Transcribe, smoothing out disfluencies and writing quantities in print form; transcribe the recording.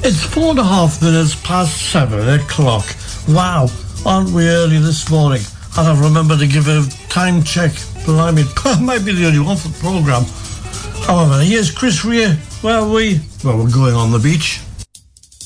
It's 4.5 minutes past 7 o'clock. Wow, aren't we early this morning? And I've remembered to give a time check. Blimey, I might be the only one for the programme. However, here's Chris Rea. Where are we? Well, we're going on the beach.